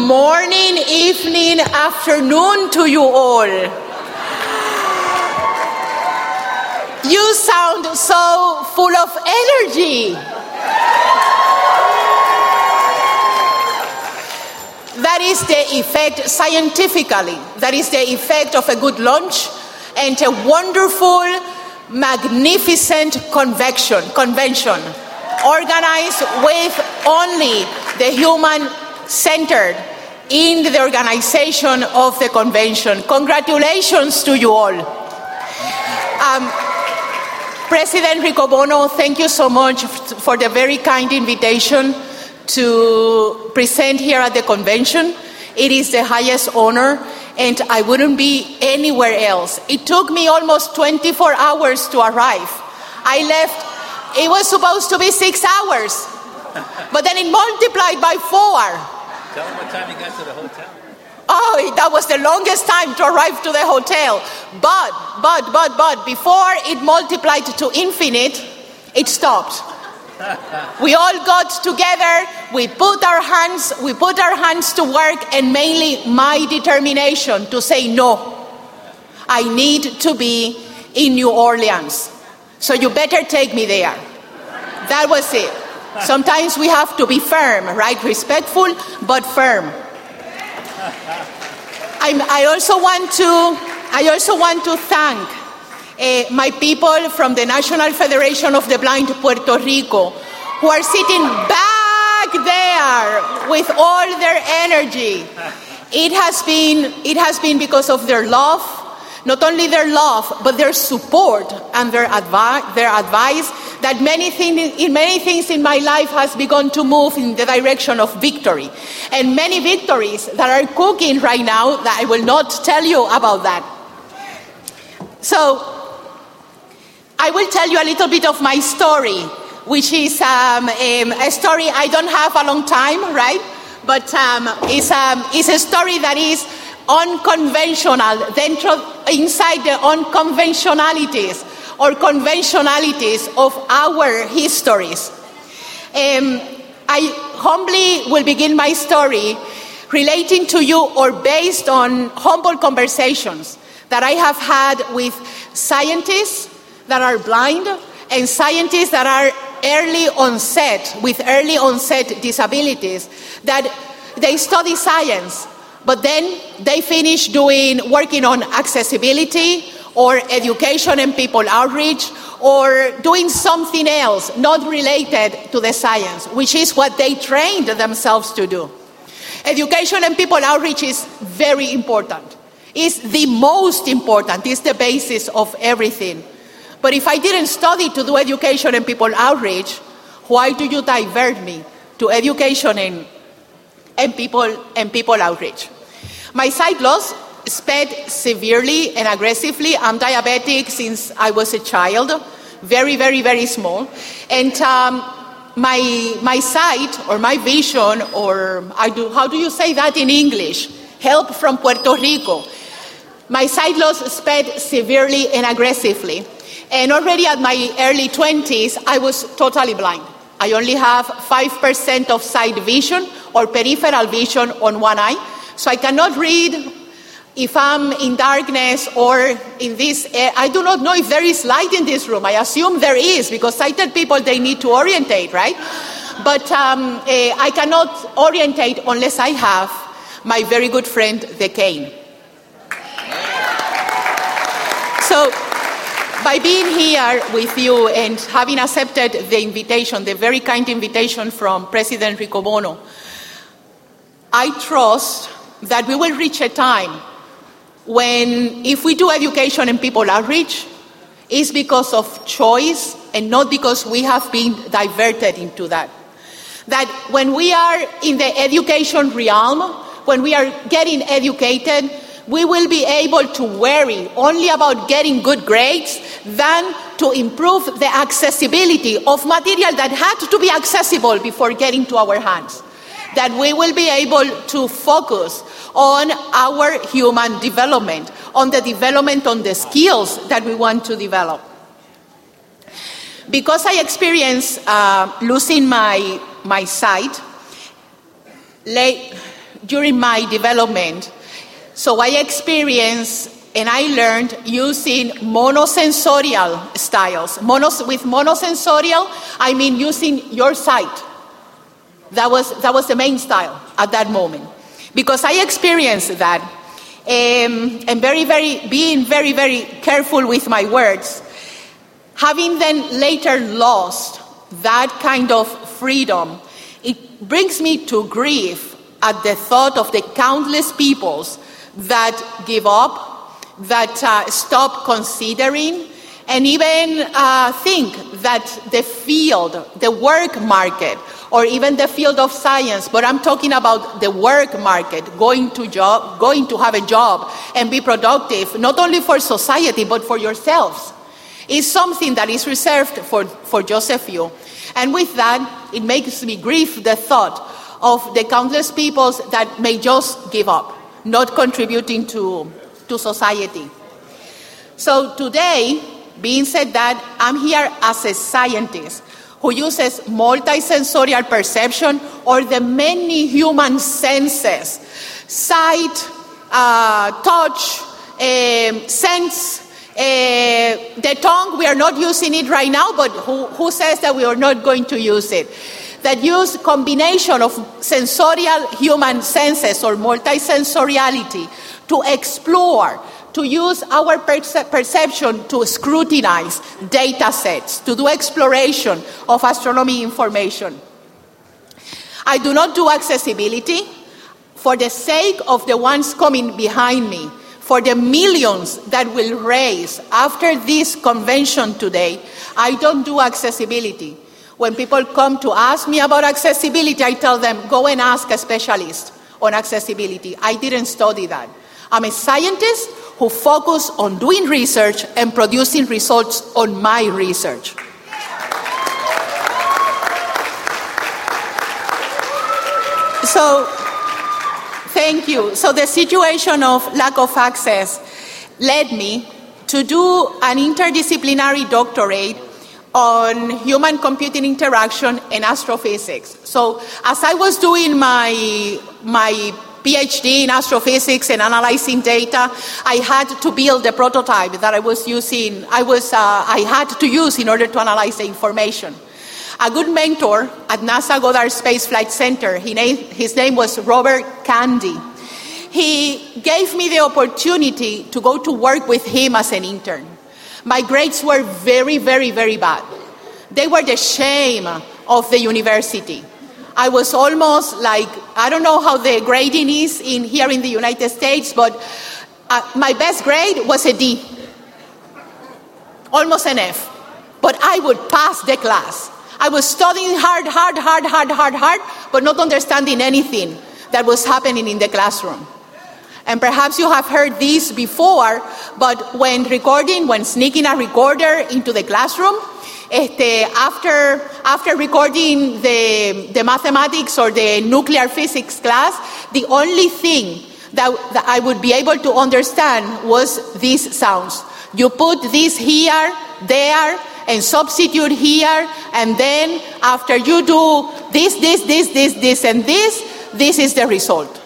morning, evening, afternoon to you all. You sound so full of energy. That is the effect, scientifically, that is the effect of a good lunch and a wonderful, magnificent convention, organized with only the human-centered in the organization of the convention. Congratulations to you all. President Riccobono, thank you so much for the very kind invitation to present here at the convention. It is the highest honor, and I wouldn't be anywhere else. It took me almost 24 hours to arrive. I left, it was supposed to be 6 hours, but then it multiplied by 4. Tell them what time you got to the hotel. Oh, that was the longest time to arrive to the hotel. But, before it multiplied to infinite, it stopped. We all got together, we put our hands to work, and mainly my determination to say no. I need to be in New Orleans. So you better take me there. That was it. Sometimes we have to be firm, right? Respectful, but firm. I also want to thank my people from the National Federation of the Blind Puerto Rico, who are sitting back there with all their energy. It has been because of their love, not only their love, but their support and their advice, that many things in my life has begun to move in the direction of victory. And many victories that are cooking right now, that I will not tell you about that. So, I will tell you a little bit of my story, which is a story I don't have a long time, right? But it's a story that is unconventional, inside the unconventionalities or conventionalities of our histories. I humbly will begin my story relating to you or based on humble conversations that I have had with scientists that are blind and scientists that are with early onset disabilities, that they study science, but then they finish working on accessibility or education and people outreach, or doing something else not related to the science, which is what they trained themselves to do. Education and people outreach is very important. It's the most important. It's the basis of everything. But if I didn't study to do education and people outreach, why do you divert me to education and people outreach? My sight loss sped severely and aggressively. I'm diabetic since I was a child, very, very, very small. And my sight or my vision, or how do you say that in English? Help from Puerto Rico. My sight loss sped severely and aggressively. And already at my early 20s, I was totally blind. I only have 5% of sight vision or peripheral vision on one eye. So I cannot read if I'm in darkness or in this. I do not know if there is light in this room. I assume there is, because sighted people, they need to orientate, right? But I cannot orientate unless I have my very good friend, the cane. So, by being here with you and having accepted the invitation, the very kind invitation from President Riccobono, I trust that we will reach a time when, if we do education and people outreach, it's because of choice and not because we have been diverted into that. That when we are in the education realm, when we are getting educated, we will be able to worry only about getting good grades than to improve the accessibility of material that had to be accessible before getting to our hands. That we will be able to focus on our human development, on the development, on the skills that we want to develop. Because I experienced losing my sight during my development. So I experienced and I learned using monosensorial styles. With monosensorial, I mean using your sight. That was the main style at that moment. Because I experienced that, and being very, very careful with my words, having then later lost that kind of freedom, it brings me to grief at the thought of the countless peoples that give up, that stop considering, and even think that the field, the work market, or even the field of science, but I'm talking about the work market, going to have a job and be productive, not only for society, but for yourselves, is something that is reserved for just a few. And with that, it makes me grieve the thought of the countless peoples that may just give up, not contributing to society. So today, being said that, I'm here as a scientist who uses multisensorial perception, or the many human senses: sight, touch, sense, the tongue. We are not using it right now, but who says that we are not going to use it? That use combination of sensorial human senses or multisensoriality to explore, to use our perception to scrutinize data sets, to do exploration of astronomy information. I do not do accessibility for the sake of the ones coming behind me, for the millions that will raise after this convention today. I don't do accessibility. When people come to ask me about accessibility, I tell them, go and ask a specialist on accessibility. I didn't study that. I'm a scientist who focuses on doing research and producing results on my research. So, thank you. So the situation of lack of access led me to do an interdisciplinary doctorate on human-computing interaction and astrophysics. So as I was doing my PhD in astrophysics and analyzing data, I had to build a prototype that I had to use in order to analyze the information. A good mentor at NASA Goddard Space Flight Center, his name was Robert Candy. He gave me the opportunity to go to work with him as an intern. My grades were very, very, very bad. They were the shame of the university. I was almost like, I don't know how the grading is here in the United States, but my best grade was a D, almost an F. But I would pass the class. I was studying hard, but not understanding anything that was happening in the classroom. And perhaps you have heard this before, but when sneaking a recorder into the classroom, after recording the mathematics or the nuclear physics class, the only thing that I would be able to understand was these sounds. You put this here, there, and substitute here, and then after you do this, and this is the result.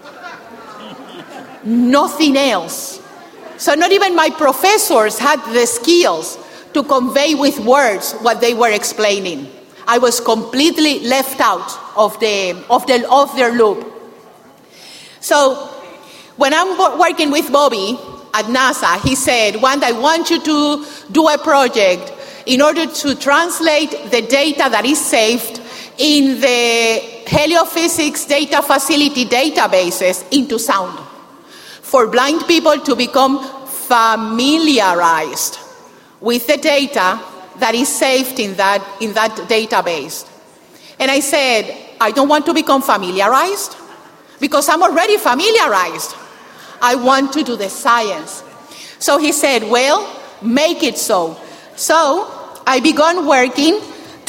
Nothing else. So not even my professors had the skills to convey with words what they were explaining. I was completely left out of their loop. So when I'm working with Bobby at NASA, he said, Wanda, I want you to do a project in order to translate the data that is saved in the heliophysics data facility databases into sound, for blind people to become familiarized with the data that is saved in that database. And I said, I don't want to become familiarized because I'm already familiarized. I want to do the science. So he said, well, make it so. So I began working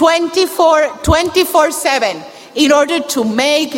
24/7 in order to make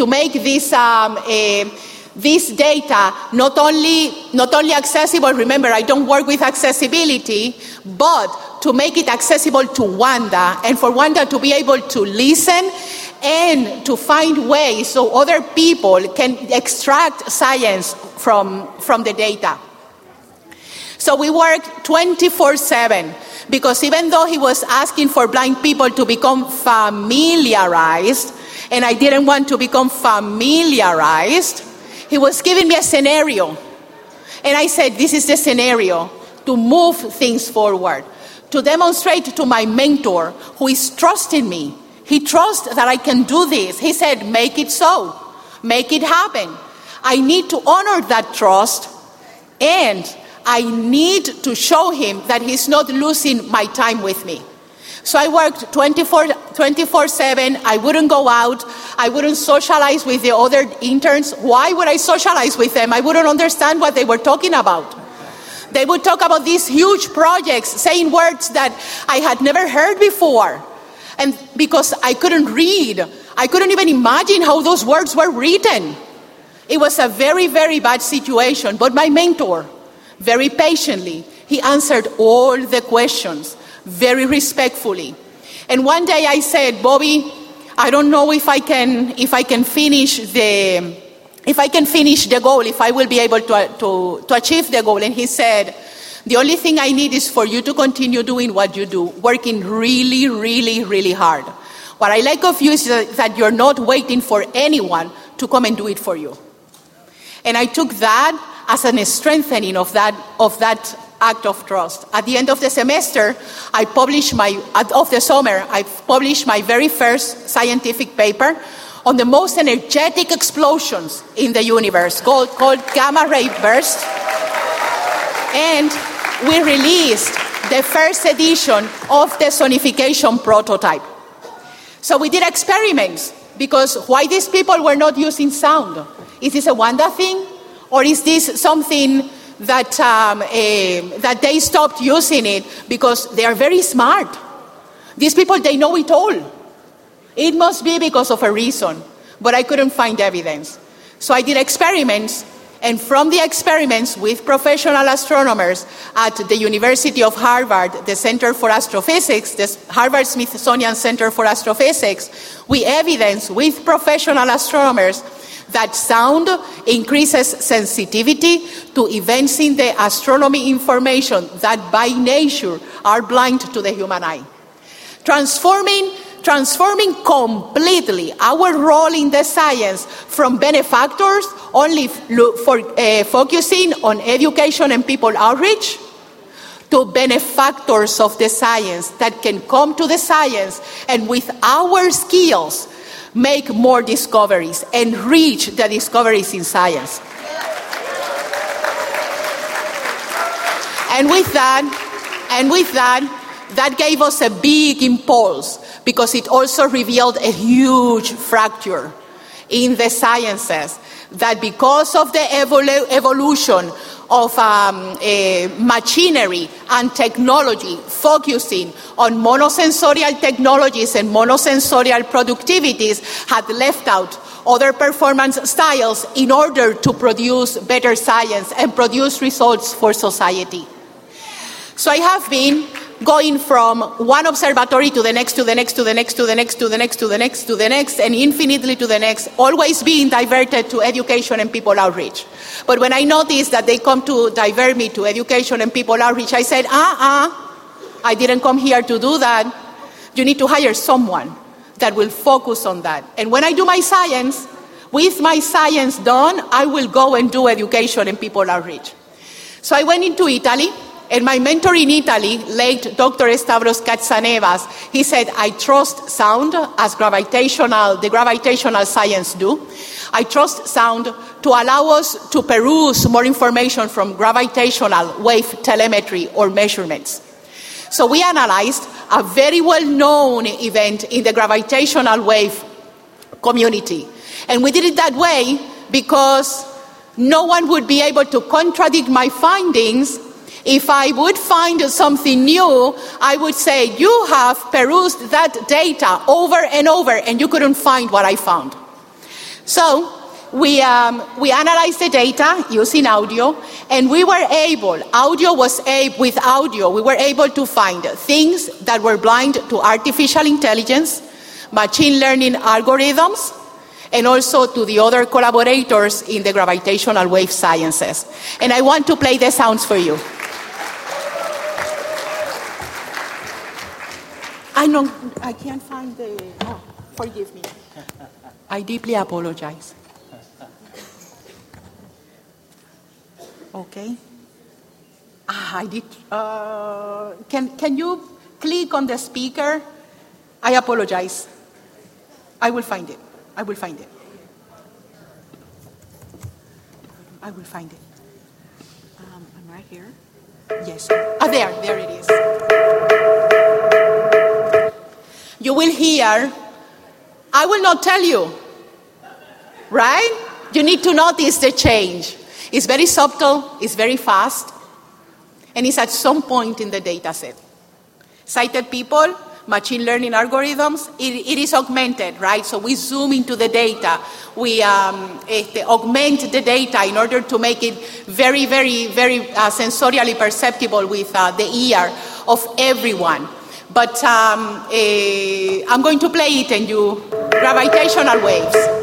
this data not only accessible. Remember, I don't work with accessibility, but to make it accessible to Wanda, and for Wanda to be able to listen and to find ways so other people can extract science from the data. So we worked 24/7 because even though he was asking for blind people to become familiarized, and I didn't want to become familiarized, he was giving me a scenario. And I said, this is the scenario to move things forward, to demonstrate to my mentor who is trusting me. He trusts that I can do this. He said, make it so. Make it happen. I need to honor that trust, and I need to show him that he's not losing my time with me. So I worked 24/7. I wouldn't go out. I wouldn't socialize with the other interns. Why would I socialize with them? I wouldn't understand what they were talking about. They would talk about these huge projects, saying words that I had never heard before. And because I couldn't read, I couldn't even imagine how those words were written. It was a very, very bad situation. But my mentor, very patiently, he answered all the questions very respectfully. And one day I said, Bobby, I don't know if I can finish the goal, if I will be able to achieve the goal. And he said, the only thing I need is for you to continue doing what you do, working really, really, really hard. What I like of you is that you're not waiting for anyone to come and do it for you. And I took that as a strengthening of that act of trust. At the end of the semester, I published my very first scientific paper on the most energetic explosions in the universe, called gamma ray burst. And we released the first edition of the sonification prototype. So we did experiments, because why these people were not using sound? Is this a Wanda thing? Or is this something that they stopped using it because they are very smart? These people, they know it all. It must be because of a reason, but I couldn't find evidence. So I did experiments, and from the experiments with professional astronomers at the University of Harvard, the Center for Astrophysics, the Harvard-Smithsonian Center for Astrophysics, we evidenced with professional astronomers that sound increases sensitivity to events in the astronomy information that by nature are blind to the human eye. Transforming completely our role in the science from benefactors only for focusing on education and people outreach to benefactors of the science that can come to the science and with our skills make more discoveries and reach the discoveries in science. And with that gave us a big impulse, because it also revealed a huge fracture in the sciences, that because of the evolution of machinery and technology focusing on monosensorial technologies and monosensorial productivities had left out other performance styles in order to produce better science and produce results for society. So I have been going from one observatory to the next, to the next, to the next, to the next, to the next, to the next, to the next, and infinitely to the next, always being diverted to education and people outreach. But when I noticed that they come to divert me to education and people outreach, I said, I didn't come here to do that. You need to hire someone that will focus on that. And when I do my science, with my science done, I will go and do education and people outreach. So I went into Italy. And my mentor in Italy, late Dr. Stavros Katsanevas, he said, I trust sound as the gravitational science do. I trust sound to allow us to peruse more information from gravitational wave telemetry or measurements. So we analyzed a very well-known event in the gravitational wave community. And we did it that way because no one would be able to contradict my findings. If I would find something new, I would say, you have perused that data over and over, and you couldn't find what I found. So we analyzed the data using audio, and we were able to find things that were blind to artificial intelligence, machine learning algorithms, and also to the other collaborators in the gravitational wave sciences. And I want to play the sounds for you. I can't find the, oh, forgive me. I deeply apologize. Okay. I did, can you click on the speaker? I apologize. I will find it. I will find it. I will find it. I'm right here. Yes. Oh, there it is. You will hear, I will not tell you, right? You need to notice the change. It's very subtle, it's very fast, and it's at some point in the data set. Sighted people, machine learning algorithms, it is augmented, right? So we zoom into the data. We augment the data in order to make it very, very, very sensorially perceptible with the ear of everyone. But I'm going to play it and you, gravitational waves.